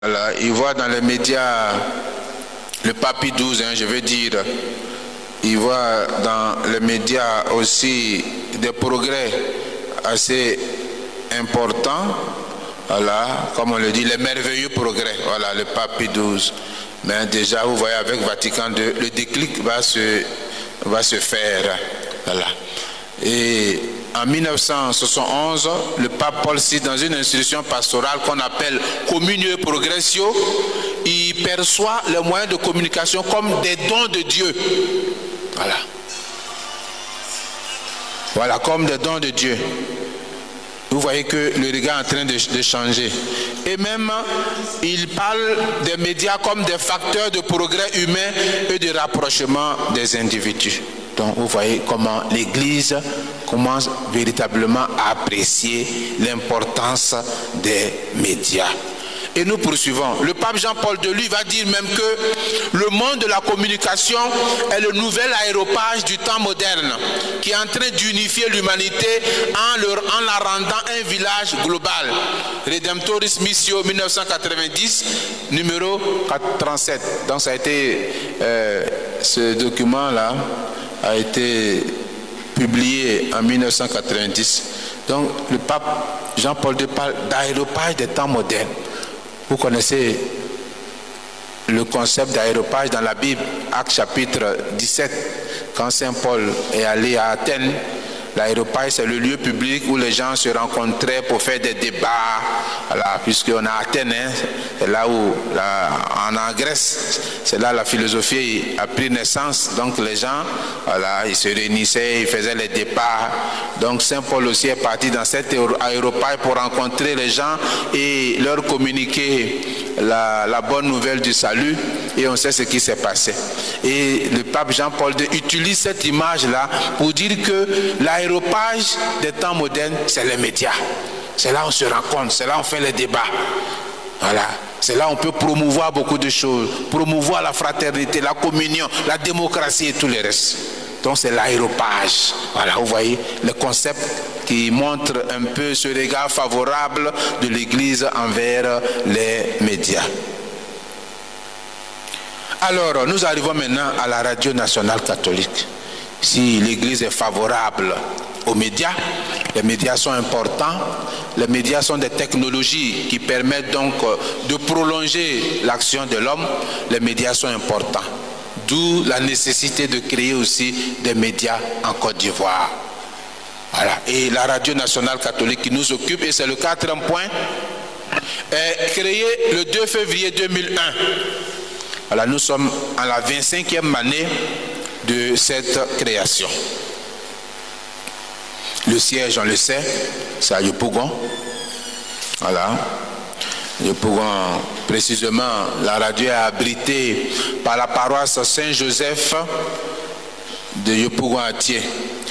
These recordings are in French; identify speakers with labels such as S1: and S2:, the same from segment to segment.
S1: Voilà, il voit dans les médias le pape XII, je veux dire, il voit dans les médias aussi des progrès assez importants, voilà, comme on le dit, les merveilleux progrès, voilà, le pape XII. Mais déjà, vous voyez, avec Vatican II, le déclic va se faire, voilà. Et en 1971, le pape Paul VI, dans une institution pastorale qu'on appelle Communio et Progressio, il perçoit les moyens de communication comme des dons de Dieu. Voilà. Voilà, comme des dons de Dieu. Vous voyez que le regard est en train de changer. Et même, il parle des médias comme des facteurs de progrès humain et de rapprochement des individus. Donc, vous voyez comment l'Église commence véritablement à apprécier l'importance des médias. Et nous poursuivons. Le pape Jean-Paul II, lui, va dire même que le monde de la communication est le nouvel aéropage du temps moderne qui est en train d'unifier l'humanité en la rendant un village global. Redemptoris Missio 1990, numéro 37. Donc ça a été, ce document-là a été publié en 1990. Donc le pape Jean-Paul II parle d'aéropage des temps modernes. Vous connaissez le concept d'aéropage dans la Bible, Actes chapitre 17, quand Saint Paul est allé à Athènes. L'aéropage, c'est le lieu public où les gens se rencontraient pour faire des débats. Voilà, puisqu'on a Athènes, hein, c'est là où, en Grèce, c'est là la philosophie a pris naissance. Donc les gens, voilà, ils se réunissaient, ils faisaient les débats. Donc Saint Paul aussi est parti dans cet aéropage pour rencontrer les gens et leur communiquer la bonne nouvelle du salut. Et on sait ce qui s'est passé. Et le pape Jean-Paul II utilise cette image-là pour dire que l'aéropage des temps modernes, c'est les médias. C'est là où on se rencontre, c'est là où on fait les débats. Voilà. C'est là où on peut promouvoir beaucoup de choses. Promouvoir la fraternité, la communion, la démocratie et tout le reste. Donc c'est l'aéropage. Voilà, vous voyez le concept qui montre un peu ce regard favorable de l'Église envers les médias. Alors, nous arrivons maintenant à la radio nationale catholique. Si l'Église est favorable aux médias, les médias sont importants. Les médias sont des technologies qui permettent donc de prolonger l'action de l'homme. Les médias sont importants. D'où la nécessité de créer aussi des médias en Côte d'Ivoire. Voilà. Et la radio nationale catholique qui nous occupe, et c'est le 4e point, est créée le 2 février 2001. Voilà, nous sommes en la 25e année de cette création. Le siège, on le sait, c'est à Yopougon. Voilà. Yopougon, précisément, la radio est abritée par la paroisse Saint-Joseph de Yopougon-Atier.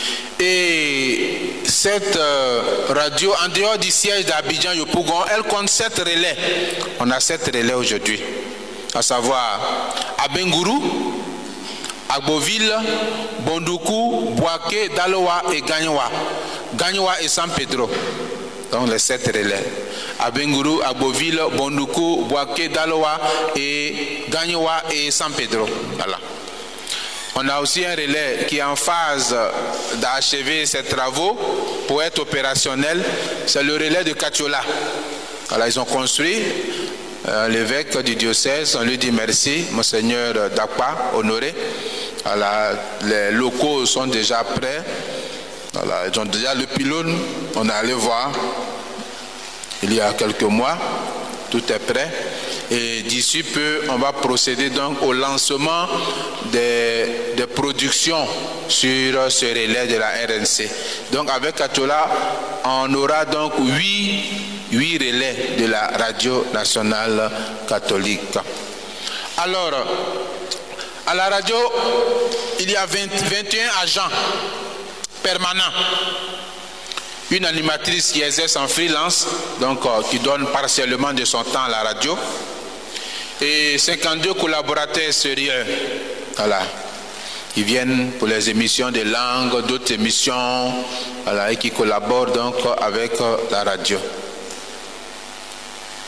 S1: Et cette radio, en dehors du siège d'Abidjan-Yopougon, elle compte 7 relais. On a 7 relais aujourd'hui. À savoir Abengourou, Agboville, Bondoukou, Boaké, Daloa et Gagnoa. Gagnoa et San Pedro. Donc les 7 relais. Abengourou, Agboville, Bondoukou, Boaké, Daloa et Gagnoa et San Pedro. Voilà. On a aussi un relais qui est en phase d'achever ses travaux pour être opérationnel. C'est le relais de Katiola. Voilà, ils ont construit. L'évêque du diocèse, on lui dit merci, Monseigneur Dakpa, honoré. Voilà, les locaux sont déjà prêts. Voilà, ils ont déjà le pylône, on est allé voir il y a quelques mois, tout est prêt. Et d'ici peu, on va procéder donc au lancement des productions sur ce relais de la RNC. Donc avec Katola, on aura donc 8 relais de la radio nationale catholique. Alors, à la radio, il y a 21 agents permanents. Une animatrice qui exerce en freelance, donc qui donne partiellement de son temps à la radio. Et 52 collaborateurs sérieux, voilà, qui viennent pour les émissions de langue, d'autres émissions, voilà, et qui collaborent donc avec la radio.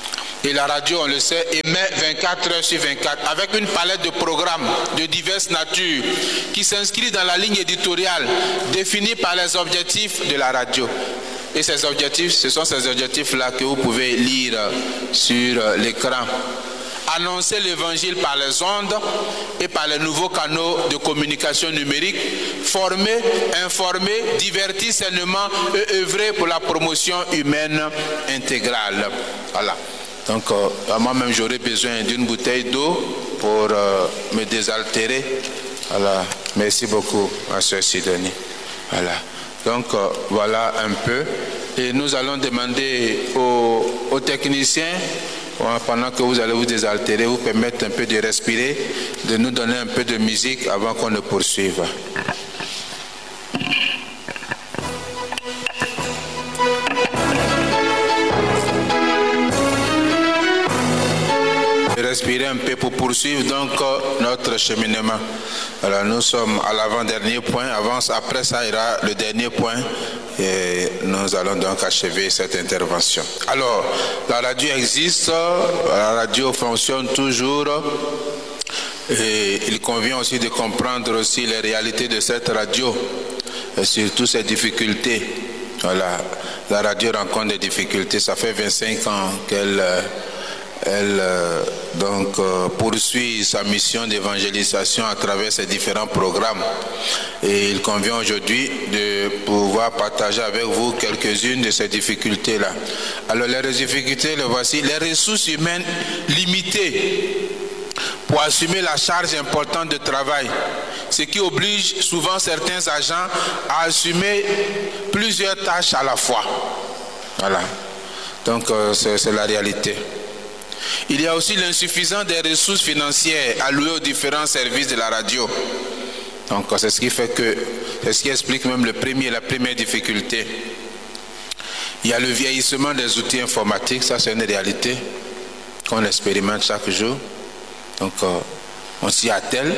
S1: Et la radio, on le sait, émet 24 heures sur 24 avec une palette de programmes de diverses natures qui s'inscrit dans la ligne éditoriale définie par les objectifs de la radio. Et ces objectifs, ce sont ces objectifs-là que vous pouvez lire sur l'écran. Annoncer l'évangile par les ondes et par les nouveaux canaux de communication numérique, former, informer, divertir sainement et œuvrer pour la promotion humaine intégrale. Voilà. Donc, moi-même, j'aurais besoin d'une bouteille d'eau pour me désaltérer. Voilà. Merci beaucoup, ma soeur Sidonie. Voilà. Donc, voilà un peu. Et nous allons demander aux techniciens, pendant que vous allez vous désaltérer, vous permettre un peu de respirer, de nous donner un peu de musique avant qu'on ne poursuive. Respirer un peu pour poursuivre donc notre cheminement. Alors nous sommes à l'avant-dernier point. Après ça ira le dernier point et nous allons donc achever cette intervention. Alors la radio existe, la radio fonctionne toujours et il convient aussi de comprendre aussi les réalités de cette radio et surtout ses difficultés. Voilà, la radio rencontre des difficultés. Ça fait 25 ans qu'elle poursuit sa mission d'évangélisation à travers ses différents programmes. Et il convient aujourd'hui de pouvoir partager avec vous quelques-unes de ces difficultés-là. Alors les difficultés, les voici. Les ressources humaines limitées pour assumer la charge importante de travail, ce qui oblige souvent certains agents à assumer plusieurs tâches à la fois. Voilà. Donc c'est la réalité. Il y a aussi l'insuffisance des ressources financières allouées aux différents services de la radio. Donc c'est ce qui fait que, c'est ce qui explique même la première difficulté. Il y a le vieillissement des outils informatiques, ça c'est une réalité qu'on expérimente chaque jour. Donc on s'y attelle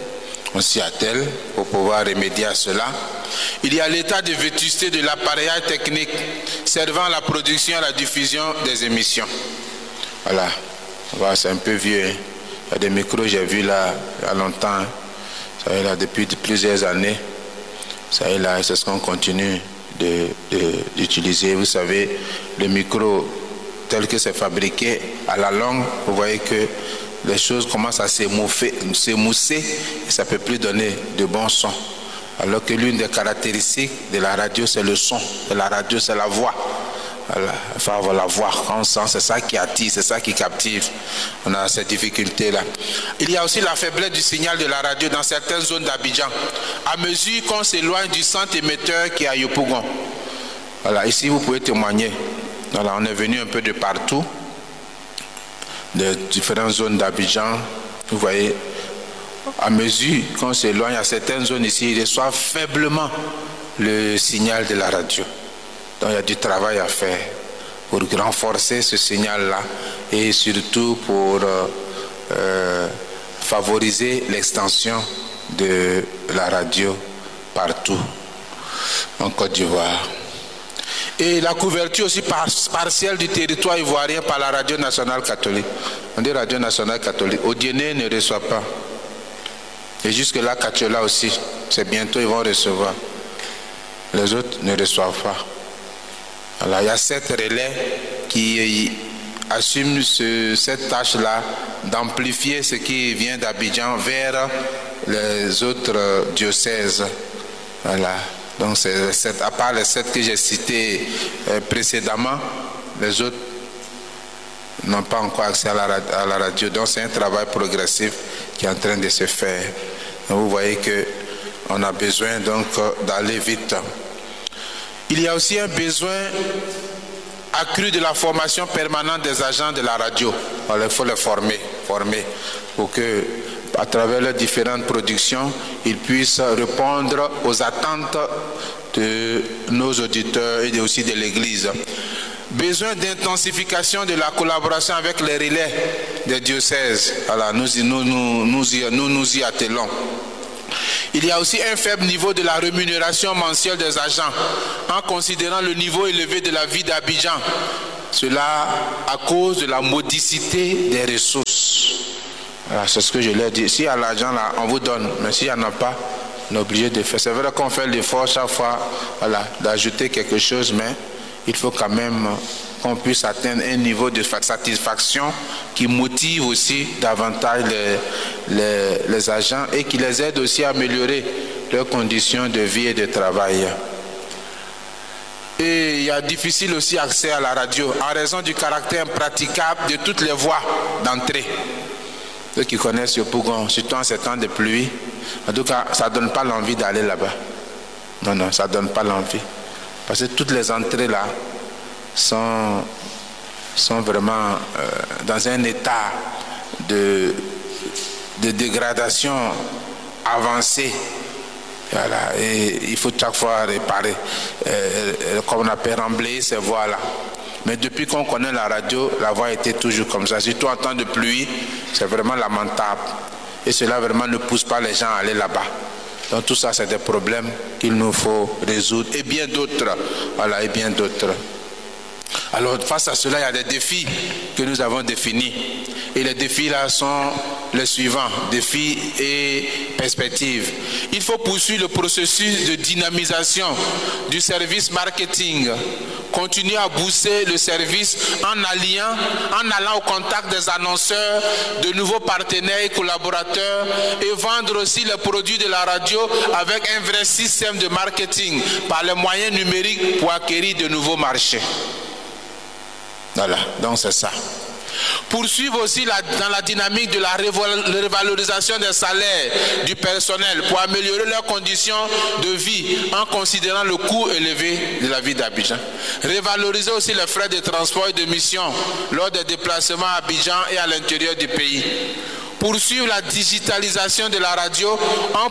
S1: pour pouvoir remédier à cela. Il y a l'état de vétusté de l'appareillage technique servant à la production et à la diffusion des émissions. Voilà, c'est un peu vieux. Hein. Il y a des micros, j'ai vu là, il y a longtemps. Hein. Ça y est là, depuis plusieurs années. Ça y est là, c'est ce qu'on continue d'utiliser. Vous savez, le micro tel que c'est fabriqué à la longue, vous voyez que les choses commencent à s'émousser et ça ne peut plus donner de bons sons. Alors que l'une des caractéristiques de la radio, c'est le son. De la radio, c'est la voix. Voilà. Enfin, on va la voir quand on sent, c'est ça qui attire, c'est ça qui captive. On a cette difficulté-là. Il y a aussi la faiblesse du signal de la radio dans certaines zones d'Abidjan, à mesure qu'on s'éloigne du centre émetteur qui est à Yopougon. Voilà, ici vous pouvez témoigner. Voilà, on est venu un peu de partout, de différentes zones d'Abidjan. Vous voyez, à mesure qu'on s'éloigne à certaines zones ici, ils reçoivent faiblement le signal de la radio. Donc il y a du travail à faire pour renforcer ce signal-là et surtout pour favoriser l'extension de la radio partout en Côte d'Ivoire. Et la couverture aussi partielle du territoire ivoirien par la radio nationale catholique. On dit radio nationale catholique. Odiéné ne reçoit pas. Et jusque-là, Katiola aussi. C'est bientôt, ils vont recevoir. Les autres ne reçoivent pas. Alors, il y a 7 relais qui assument cette tâche-là d'amplifier ce qui vient d'Abidjan vers les autres diocèses. Voilà. Donc, à part les 7 que j'ai cités précédemment, les autres n'ont pas encore accès à la radio. Donc, c'est un travail progressif qui est en train de se faire. Donc, vous voyez qu'on a besoin donc d'aller vite. Il y a aussi un besoin accru de la formation permanente des agents de la radio. Alors, il faut les former pour que, à travers leurs différentes productions, ils puissent répondre aux attentes de nos auditeurs et aussi de l'Église. Besoin d'intensification de la collaboration avec les relais des diocèses. Voilà, nous y attelons. Il y a aussi un faible niveau de la rémunération mensuelle des agents, en considérant le niveau élevé de la vie d'Abidjan. Cela à cause de la modicité des ressources. Voilà, c'est ce que je leur dis. S'il y a l'argent là, on vous donne. Mais s'il n'y en a pas, on est obligé de faire. C'est vrai qu'on fait l'effort chaque fois, voilà, d'ajouter quelque chose, mais il faut quand même qu'on puisse atteindre un niveau de satisfaction qui motive aussi davantage les agents et qui les aide aussi à améliorer leurs conditions de vie et de travail. Et il y a difficile aussi accès à la radio en raison du caractère impraticable de toutes les voies d'entrée. Ceux qui connaissent Yopougon, surtout en ces temps de pluie, en tout cas, ça ne donne pas l'envie d'aller là-bas. Non, non, ça ne donne pas l'envie. Parce que toutes les entrées là sont vraiment dans un état de dégradation avancée. Voilà, et il faut chaque fois réparer, comme on appelle, remblayer ces voies-là. Mais depuis qu'on connaît la radio, la voie était toujours comme ça. Surtout en temps de pluie, c'est vraiment lamentable. Et cela vraiment ne pousse pas les gens à aller là-bas. Donc tout ça, c'est des problèmes qu'il nous faut résoudre. Et bien d'autres. Voilà, et bien d'autres. Alors face à cela, il y a des défis que nous avons définis. Et les défis là sont les suivants, défis et perspectives. Il faut poursuivre le processus de dynamisation du service marketing, continuer à booster le service en allant au contact des annonceurs, de nouveaux partenaires et collaborateurs, et vendre aussi les produits de la radio avec un vrai système de marketing par les moyens numériques pour acquérir de nouveaux marchés. Voilà, donc c'est ça. Poursuivre aussi dans la dynamique de la révalorisation des salaires du personnel pour améliorer leurs conditions de vie en considérant le coût élevé de la vie d'Abidjan. Révaloriser aussi les frais de transport et de mission lors des déplacements à Abidjan et à l'intérieur du pays. Poursuivre la digitalisation de la radio en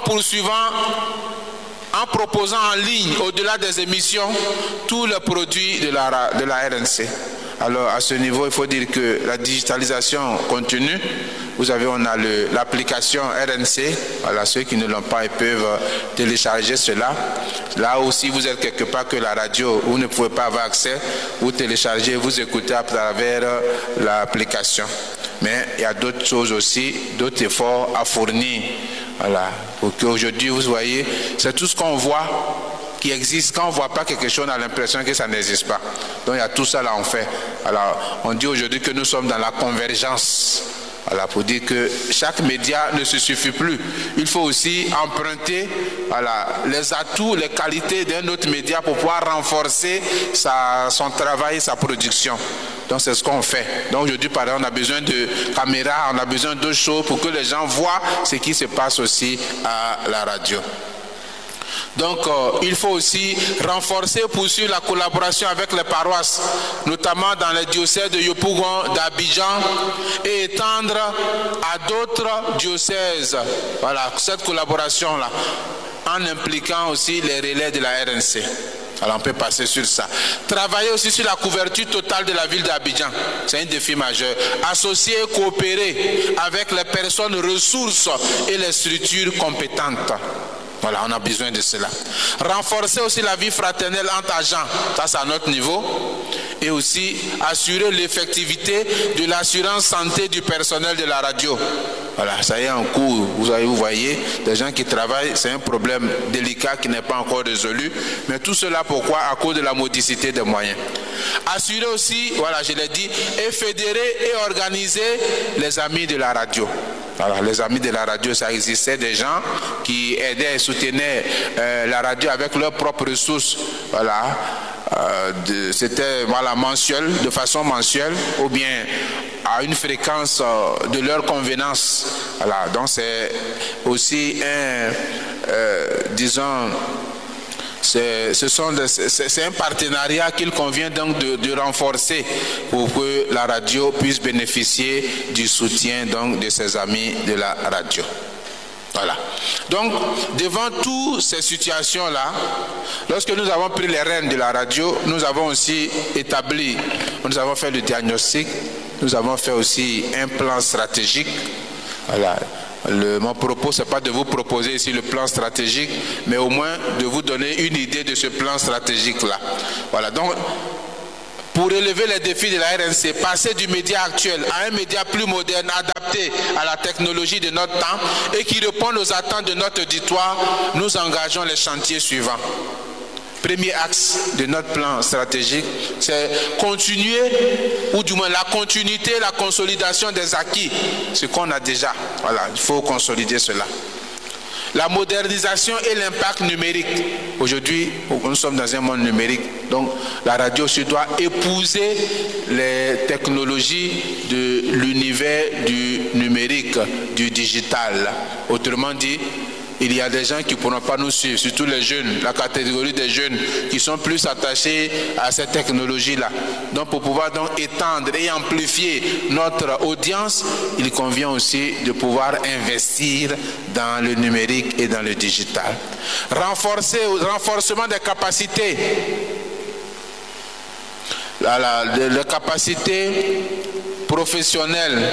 S1: proposant en ligne, au-delà des émissions, tous les produits de la RNC. Alors à ce niveau, il faut dire que la digitalisation continue. Vous savez, on a l'application RNC. Voilà, ceux qui ne l'ont pas, ils peuvent télécharger cela. Là aussi, vous êtes quelque part que la radio, vous ne pouvez pas avoir accès. Vous téléchargez, vous écoutez à travers l'application. Mais il y a d'autres choses aussi, d'autres efforts à fournir. Voilà, pour qu'aujourd'hui, vous voyez, c'est tout ce qu'on voit qui existe. Quand on ne voit pas quelque chose, on a l'impression que ça n'existe pas. Donc il y a tout ça là en fait. Alors on dit aujourd'hui que nous sommes dans la convergence. Voilà, pour dire que chaque média ne se suffit plus. Il faut aussi emprunter, voilà, les atouts, les qualités d'un autre média pour pouvoir renforcer son travail et sa production. Donc c'est ce qu'on fait. Donc aujourd'hui, par exemple, on a besoin de caméras, on a besoin d'autres choses pour que les gens voient ce qui se passe aussi à la radio. Donc il faut aussi renforcer, poursuivre la collaboration avec les paroisses, notamment dans les diocèses de Yopougon, d'Abidjan, et étendre à d'autres diocèses. Voilà, cette collaboration-là, en impliquant aussi les relais de la RNC. Alors on peut passer sur ça. Travailler aussi sur la couverture totale de la ville d'Abidjan. C'est un défi majeur. Associer et coopérer avec les personnes ressources et les structures compétentes. Voilà, on a besoin de cela. Renforcer aussi la vie fraternelle entre agents, ça c'est à notre niveau. Et aussi assurer l'effectivité de l'assurance santé du personnel de la radio. Voilà, ça y est en cours. Vous voyez, des gens qui travaillent, c'est un problème délicat qui n'est pas encore résolu. Mais tout cela pourquoi? À cause de la modicité des moyens. Assurer aussi, voilà, je l'ai dit, et fédérer et organiser les amis de la radio. Alors, les amis de la radio, ça existait des gens qui aidaient et soutenaient la radio avec leurs propres ressources. Voilà. C'était voilà, mensuel, de façon mensuelle, ou bien à une fréquence de leur convenance. Voilà. Donc c'est aussi disons, c'est un partenariat qu'il convient donc de renforcer pour que la radio puisse bénéficier du soutien donc de ses amis de la radio. Voilà. Donc, devant toutes ces situations-là, lorsque nous avons pris les rênes de la radio, nous avons aussi établi, nous avons fait le diagnostic, nous avons fait aussi un plan stratégique. Voilà. Mon propos, ce n'est pas de vous proposer ici le plan stratégique, mais au moins de vous donner une idée de ce plan stratégique-là. Voilà. Donc, pour relever les défis de la RNC, passer du média actuel à un média plus moderne, adapté à la technologie de notre temps et qui répond aux attentes de notre auditoire, nous engageons les chantiers suivants. Premier axe de notre plan stratégique, c'est continuer, ou du moins la continuité, la consolidation des acquis, ce qu'on a déjà. Voilà, il faut consolider cela. La modernisation et l'impact numérique. Aujourd'hui, nous sommes dans un monde numérique, donc la radio se doit épouser les technologies de l'univers du numérique, du digital. Autrement dit, il y a des gens qui ne pourront pas nous suivre, surtout les jeunes, la catégorie des jeunes qui sont plus attachés à cette technologie-là. Donc pour pouvoir donc étendre et amplifier notre audience, il convient aussi de pouvoir investir dans le numérique et dans le digital. Renforcement des capacités. Les capacités professionnelles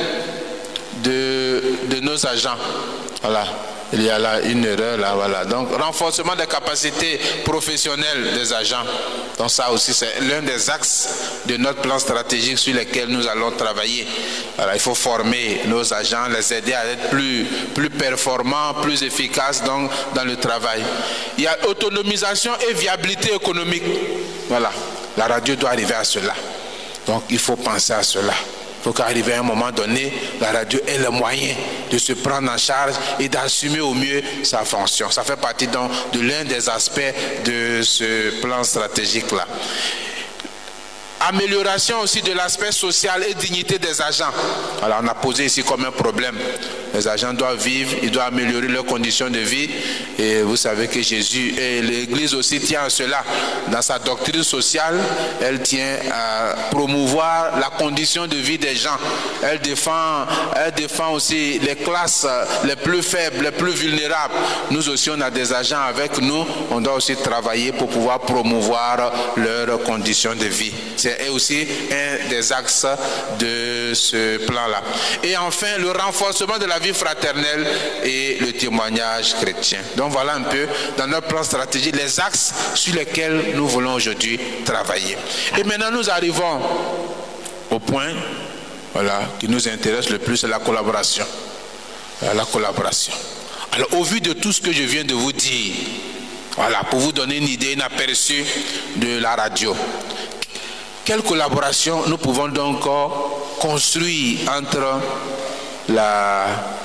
S1: de nos agents. Voilà. Il y a là une erreur là, voilà. Donc renforcement des capacités professionnelles des agents. Donc ça aussi c'est l'un des axes de notre plan stratégique sur lesquels nous allons travailler. Voilà, il faut former nos agents, les aider à être plus performants, plus efficaces donc, dans le travail. Il y a autonomisation et viabilité économique. Voilà, la radio doit arriver à cela. Donc il faut penser à cela. Il faut qu'arriver à un moment donné, la radio ait le moyen de se prendre en charge et d'assumer au mieux sa fonction. Ça fait partie donc de l'un des aspects de ce plan stratégique-là. Amélioration aussi de l'aspect social et dignité des agents. Alors on a posé ici comme un problème. Les agents doivent vivre, ils doivent améliorer leurs conditions de vie. Et vous savez que Jésus et l'Église aussi tient à cela. Dans sa doctrine sociale, elle tient à promouvoir la condition de vie des gens. Elle défend aussi les classes les plus faibles, les plus vulnérables. Nous aussi, on a des agents avec nous. On doit aussi travailler pour pouvoir promouvoir leurs conditions de vie. C'est aussi un des axes de ce plan-là. Et enfin, le renforcement de la vie fraternelle et le témoignage chrétien. Donc voilà un peu dans notre plan stratégique les axes sur lesquels nous voulons aujourd'hui travailler. Et maintenant nous arrivons au point qui nous intéresse le plus, c'est la collaboration. La collaboration. Alors au vu de tout ce que je viens de vous dire, voilà, pour vous donner une idée, un aperçu de la radio. Quelle collaboration nous pouvons donc construire entre la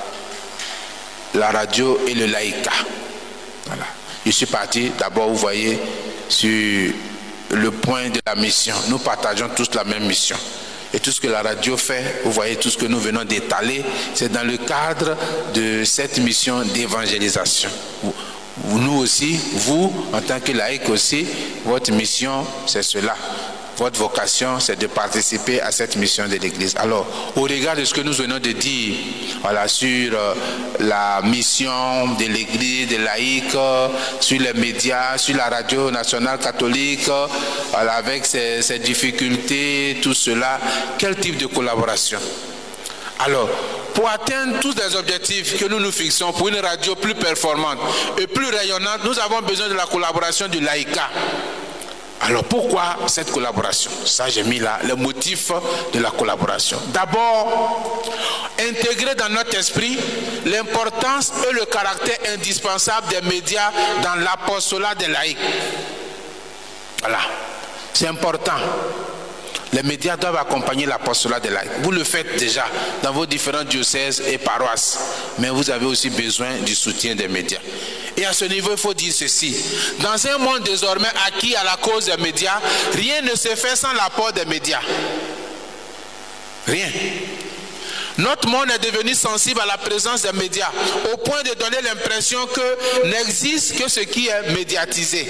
S1: radio et le laïcat? Voilà. Je suis parti, d'abord vous voyez, sur le point de la mission. Nous partageons tous la même mission. Et tout ce que la radio fait, vous voyez tout ce que nous venons d'étaler, c'est dans le cadre de cette mission d'évangélisation. Nous aussi, vous, en tant que laïcs aussi, votre mission, c'est cela. Votre vocation, c'est de participer à cette mission de l'Église. Alors, au regard de ce que nous venons de dire, voilà, sur la mission de l'Église, des laïcs, sur les médias, sur la radio nationale catholique, voilà, avec ses difficultés, tout cela, quel type de collaboration? Alors, pour atteindre tous les objectifs que nous nous fixons pour une radio plus performante et plus rayonnante, nous avons besoin de la collaboration du laïcat. Alors pourquoi cette collaboration? Ça j'ai mis là le motif de la collaboration. D'abord, intégrer dans notre esprit l'importance et le caractère indispensable des médias dans l'apostolat des laïcs. Voilà, c'est important. Les médias doivent accompagner l'apostolat des laïcs. Vous le faites déjà dans vos différents diocèses et paroisses, mais vous avez aussi besoin du soutien des médias. Et à ce niveau, il faut dire ceci. Dans un monde désormais acquis à la cause des médias, rien ne se fait sans l'apport des médias. Rien. Notre monde est devenu sensible à la présence des médias, au point de donner l'impression que n'existe que ce qui est médiatisé.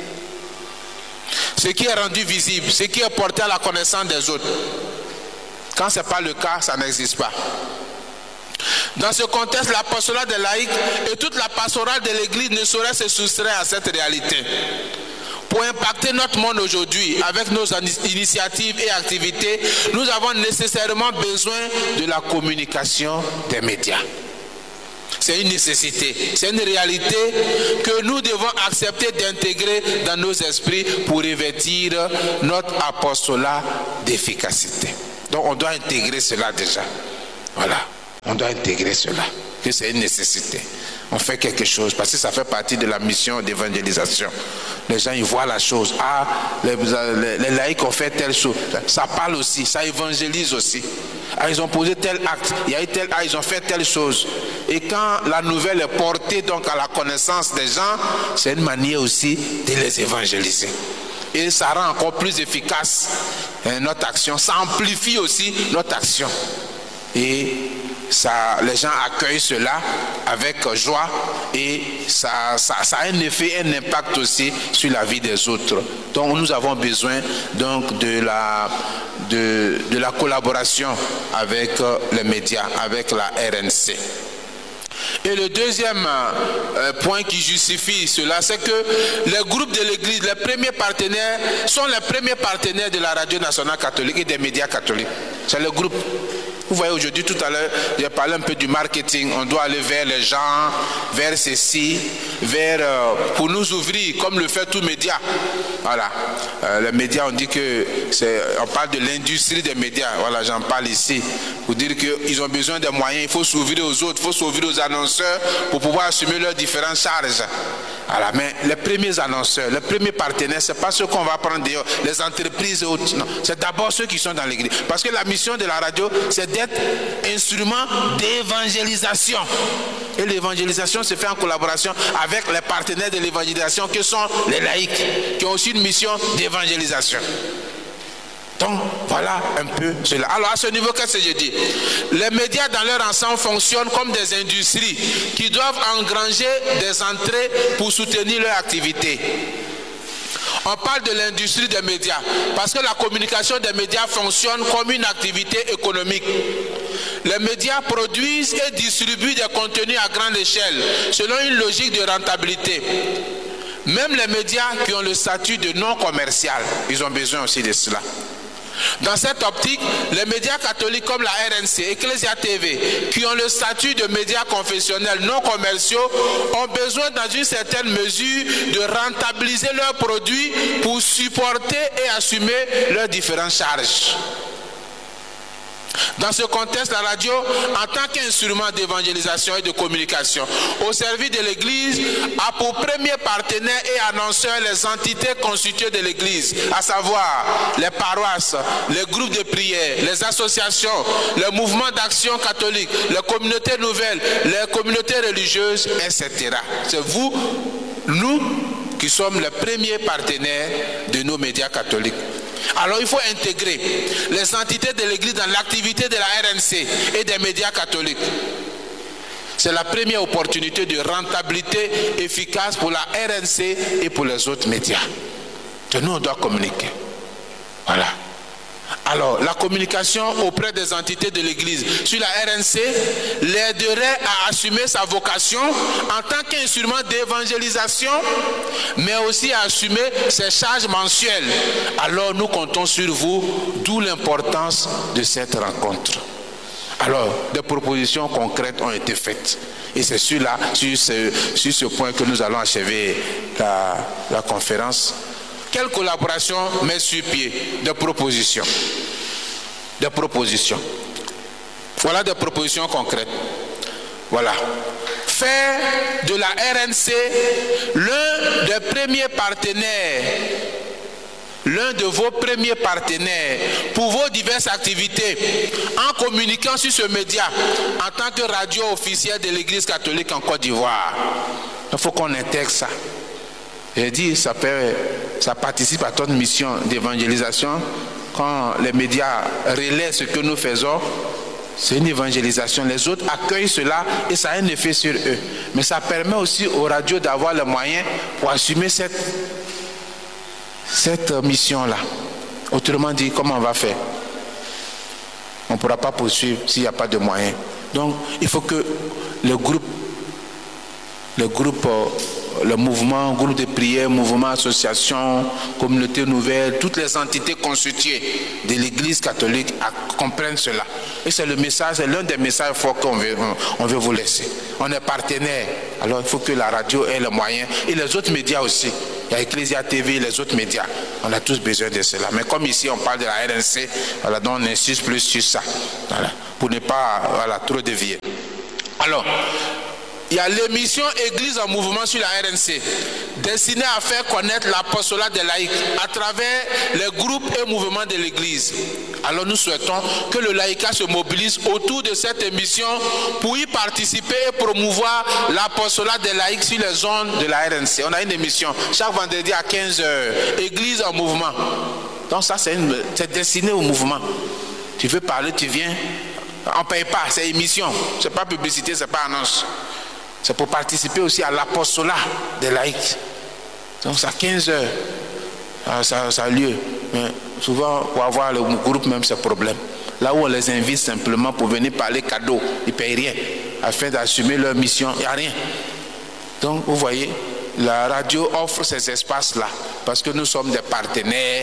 S1: Ce qui est rendu visible, ce qui est porté à la connaissance des autres. Quand ce n'est pas le cas, ça n'existe pas. Dans ce contexte, l'apostolat des laïcs et toute la pastorale de l'Église ne saurait se soustraire à cette réalité. Pour impacter notre monde aujourd'hui, avec nos initiatives et activités, nous avons nécessairement besoin de la communication des médias. C'est une nécessité, c'est une réalité que nous devons accepter d'intégrer dans nos esprits pour revêtir notre apostolat d'efficacité. Donc on doit intégrer cela déjà. Voilà, on doit intégrer cela, que c'est une nécessité. On fait quelque chose parce que ça fait partie de la mission d'évangélisation. Les gens ils voient la chose. Ah, les laïcs ont fait telle chose. Ça parle aussi, ça évangélise aussi. Ah, ils ont posé tel acte, il y a eu tel acte, ils ont fait telle chose. Et quand la nouvelle est portée donc à la connaissance des gens, c'est une manière aussi de les évangéliser. Et ça rend encore plus efficace notre action. Ça amplifie aussi notre action. Et ça, les gens accueillent cela avec joie et ça a un effet, un impact aussi sur la vie des autres. Donc nous avons besoin donc de la collaboration avec les médias, avec la RNC. Et le deuxième point qui justifie cela, c'est que les groupes de l'Église, les premiers partenaires, sont les premiers partenaires de la Radio Nationale Catholique et des médias catholiques. C'est le groupe. Vous voyez aujourd'hui, tout à l'heure, j'ai parlé un peu du marketing. On doit aller vers les gens, vers ceci, pour nous ouvrir, comme le fait tout média. Voilà. Les médias, on dit que on parle de l'industrie des médias. Voilà, j'en parle ici. Pour dire qu'ils ont besoin de moyens, il faut s'ouvrir aux autres, il faut s'ouvrir aux annonceurs pour pouvoir assumer leurs différentes charges. Voilà, mais les premiers annonceurs, les premiers partenaires, ce n'est pas ceux qu'on va prendre dehors, les entreprises et autres. Non, c'est d'abord ceux qui sont dans l'église. Parce que la mission de la radio, c'est d'être instrument d'évangélisation. Et l'évangélisation se fait en collaboration avec les partenaires de l'évangélisation que sont les laïcs, qui ont aussi une mission d'évangélisation. Donc, voilà un peu cela. Alors, à ce niveau, qu'est-ce que je dis? Les médias dans leur ensemble fonctionnent comme des industries qui doivent engranger des entrées pour soutenir leur activité. On parle de l'industrie des médias parce que la communication des médias fonctionne comme une activité économique. Les médias produisent et distribuent des contenus à grande échelle selon une logique de rentabilité. Même les médias qui ont le statut de non commercial, ils ont besoin aussi de cela. Dans cette optique, les médias catholiques comme la RNC, Ecclesia TV, qui ont le statut de médias confessionnels non commerciaux, ont besoin dans une certaine mesure de rentabiliser leurs produits pour supporter et assumer leurs différentes charges. Dans ce contexte, la radio, en tant qu'instrument d'évangélisation et de communication au service de l'Église, a pour premier partenaire et annonceur les entités constituées de l'Église, à savoir les paroisses, les groupes de prière, les associations, les mouvements d'action catholiques, les communautés nouvelles, les communautés religieuses, etc. C'est vous, nous, qui sommes les premiers partenaires de nos médias catholiques. Alors il faut intégrer les entités de l'Église dans l'activité de la RNC et des médias catholiques. C'est la première opportunité de rentabilité efficace pour la RNC et pour les autres médias. Que nous on doit communiquer. Voilà. Alors, la communication auprès des entités de l'Église sur la RNC l'aiderait à assumer sa vocation en tant qu'instrument d'évangélisation, mais aussi à assumer ses charges mensuelles. Alors, nous comptons sur vous, d'où l'importance de cette rencontre. Alors, des propositions concrètes ont été faites. Et c'est sur ce point que nous allons achever la conférence. Quelle collaboration met sur pied? Des propositions. Des propositions. Voilà des propositions concrètes. Voilà. Faire de la RNC l'un des premiers partenaires, l'un de vos premiers partenaires pour vos diverses activités en communiquant sur ce média en tant que radio officielle de l'Église catholique en Côte d'Ivoire. Il faut qu'on intègre ça. J'ai dit, ça participe à notre mission d'évangélisation. Quand les médias relaient ce que nous faisons, c'est une évangélisation. Les autres accueillent cela et ça a un effet sur eux. Mais ça permet aussi aux radios d'avoir les moyens pour assumer cette mission-là. Autrement dit, comment on va faire? On ne pourra pas poursuivre s'il n'y a pas de moyens. Donc, il faut que le groupe le mouvement, groupe de prière, mouvement, association, communauté nouvelle, toutes les entités constituées de l'Église catholique comprennent cela. Et c'est le message, c'est l'un des messages forts qu'on veut vous laisser. On est partenaire, alors il faut que la radio ait les moyens, et les autres médias aussi. Il y a Ecclesia TV, les autres médias. On a tous besoin de cela. Mais comme ici on parle de la RNC, voilà, donc on insiste plus sur ça, voilà, pour ne pas trop dévier. Alors, il y a l'émission Église en mouvement sur la RNC, destinée à faire connaître l'apostolat des laïcs à travers les groupes et mouvements de l'Église. Alors nous souhaitons que le laïcat se mobilise autour de cette émission pour y participer et promouvoir l'apostolat des laïcs sur les zones de la RNC. On a une émission chaque vendredi à 15h, Église en mouvement. Donc ça c'est destiné au mouvement. Tu veux parler, tu viens. On ne paye pas, c'est émission. Ce n'est pas publicité, ce n'est pas annonce. C'est pour participer aussi à l'apostolat des laïcs. Donc c'est à 15h. Ça a lieu. Mais souvent, pour avoir le groupe, même, c'est problème. Là où on les invite simplement pour venir parler cadeau, ils ne payent rien. Afin d'assumer leur mission, il n'y a rien. Donc, vous voyez, la radio offre ces espaces-là. Parce que nous sommes des partenaires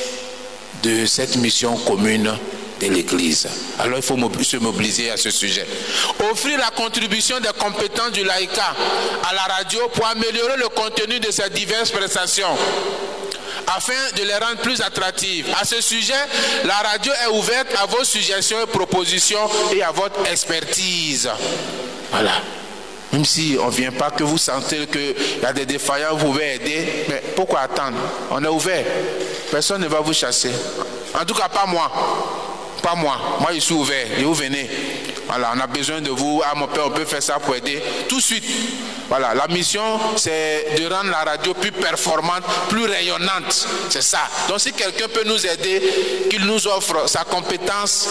S1: de cette mission commune de l'Église. Alors il faut se mobiliser à ce sujet. Offrir la contribution des compétences du laïcat à la radio pour améliorer le contenu de ces diverses prestations afin de les rendre plus attractives. À ce sujet, la radio est ouverte à vos suggestions et propositions et à votre expertise. Voilà. Même si on ne vient pas, que vous sentez qu'il y a des défaillants, vous pouvez aider, mais pourquoi attendre? On est ouvert. Personne ne va vous chasser. En tout cas, pas moi. Pas moi. Moi, je suis ouvert. Et vous venez. Voilà, on a besoin de vous. Ah, mon père, on peut faire ça pour aider. Tout de suite. Voilà, la mission, c'est de rendre la radio plus performante, plus rayonnante. C'est ça. Donc, si quelqu'un peut nous aider, qu'il nous offre sa compétence,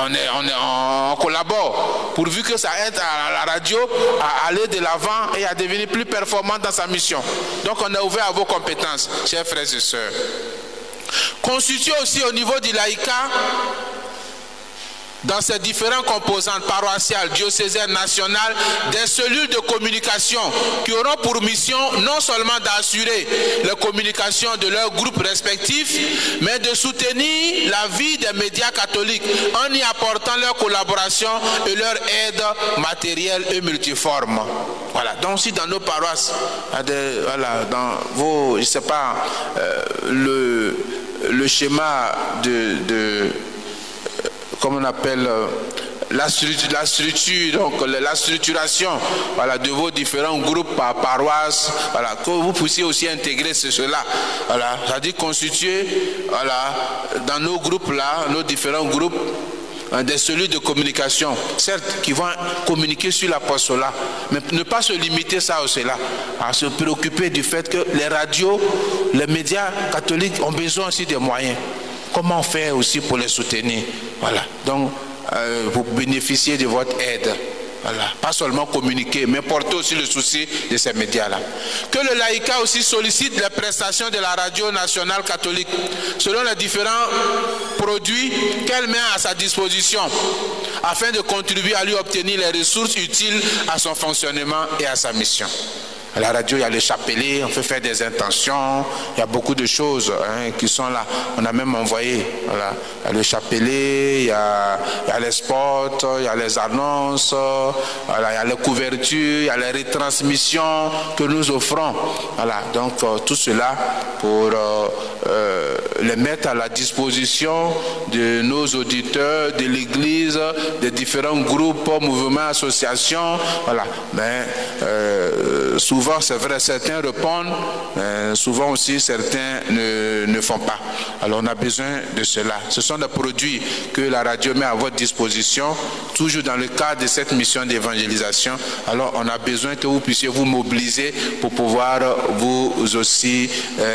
S1: on collabore. Pourvu que ça aide à la radio à aller de l'avant et à devenir plus performante dans sa mission. Donc, on est ouvert à vos compétences, chers frères et sœurs. Constitué aussi au niveau du laïcat, dans ses différentes composantes paroissiales, diocésaines, nationales, des cellules de communication qui auront pour mission non seulement d'assurer les communications de leurs groupes respectifs, mais de soutenir la vie des médias catholiques en y apportant leur collaboration et leur aide matérielle et multiforme. Voilà, donc si dans nos paroisses, voilà, dans vos, je sais pas, le schéma comme on appelle la structure, donc la structuration, voilà, de vos différents groupes par paroisse, voilà, que vous puissiez aussi intégrer cela, voilà, c'est-à-dire constituer, voilà, dans nos groupes là, nos différents groupes, des cellules de communication, certes, qui vont communiquer sur l'apostolat, mais ne pas se limiter ça ou cela, à se préoccuper du fait que les radios, les médias catholiques ont besoin aussi des moyens. Comment faire aussi pour les soutenir? Voilà. Donc, vous bénéficiez de votre aide. Voilà. Pas seulement communiquer, mais porter aussi le souci de ces médias-là. Que le laïcat aussi sollicite les prestations de la radio nationale catholique, selon les différents produits qu'elle met à sa disposition, afin de contribuer à lui obtenir les ressources utiles à son fonctionnement et à sa mission. À la radio, il y a les chapelets, on peut faire des intentions, il y a beaucoup de choses qui sont là. On a même envoyé, voilà, il y a le chapelet, il y a les spots, il y a les annonces, voilà, il y a les couvertures, il y a les retransmissions que nous offrons. Voilà, donc tout cela pour les mettre à la disposition de nos auditeurs, de l'Église, des différents groupes, mouvements, associations. Voilà, mais souvent c'est vrai, certains répondent, souvent aussi certains ne font pas. Alors on a besoin de cela. Ce sont des produits que la radio met à votre disposition, toujours dans le cadre de cette mission d'évangélisation. Alors on a besoin que vous puissiez vous mobiliser pour pouvoir vous aussi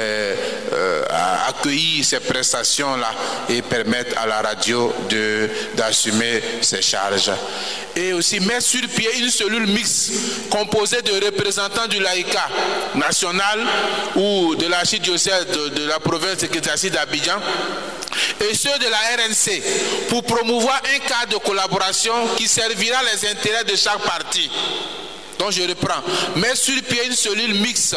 S1: accueillir ces prestations-là et permettre à la radio d'assumer ses charges. Et aussi mettre sur pied une cellule mixte composée de représentants du laïcat national ou de l'archidiocèse de la province ecclésiastique d'Abidjan et ceux de la RNC pour promouvoir un cadre de collaboration qui servira les intérêts de chaque parti. Donc je reprends. Mettre sur pied une cellule mixte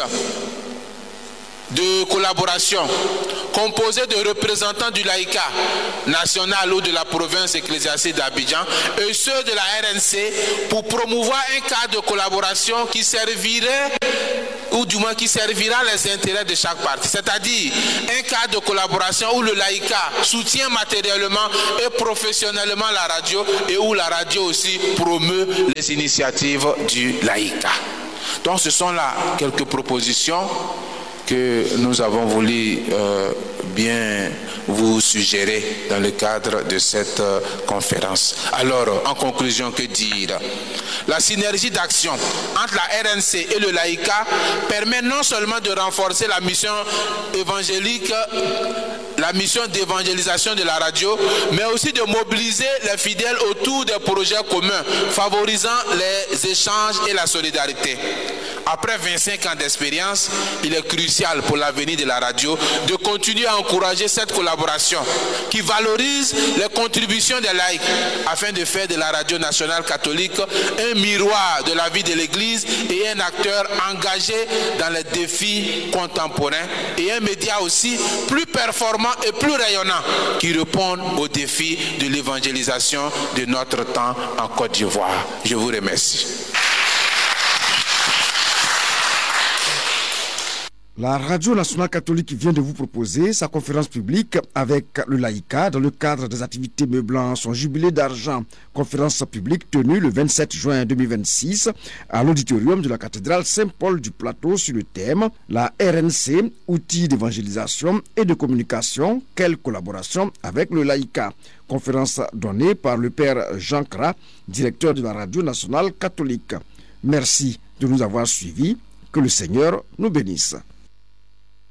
S1: de collaboration composée de représentants du laïcat national ou de la province ecclésiastique d'Abidjan et ceux de la RNC pour promouvoir un cadre de collaboration qui servirait ou du moins qui servira les intérêts de chaque partie. C'est-à-dire un cadre de collaboration où le laïcat soutient matériellement et professionnellement la radio et où la radio aussi promeut les initiatives du laïcat. Donc ce sont là quelques propositions que nous avons voulu bien vous suggérer dans le cadre de cette conférence. Alors, en conclusion, que dire? La synergie d'action entre la RNC et le laïcat permet non seulement de renforcer la mission évangélique, la mission d'évangélisation de la radio, mais aussi de mobiliser les fidèles autour des projets communs, favorisant les échanges et la solidarité. Après 25 ans d'expérience, il est crucial pour l'avenir de la radio de continuer à encourager cette collaboration qui valorise les contributions des laïcs afin de faire de la radio nationale catholique un miroir de la vie de l'Église et un acteur engagé dans les défis contemporains et un média aussi plus performant et plus rayonnant qui répond aux défis de l'évangélisation de notre temps en Côte d'Ivoire. Je vous remercie.
S2: La Radio nationale catholique vient de vous proposer sa conférence publique avec le laïcat dans le cadre des activités meublant son jubilé d'argent. Conférence publique tenue le 27 juin 2026 à l'auditorium de la cathédrale Saint-Paul du Plateau sur le thème « La RNC, outils d'évangélisation et de communication, quelle collaboration avec le laïcat ?» Conférence donnée par le père Jean Cra, directeur de la Radio nationale catholique. Merci de nous avoir suivis. Que le Seigneur nous bénisse.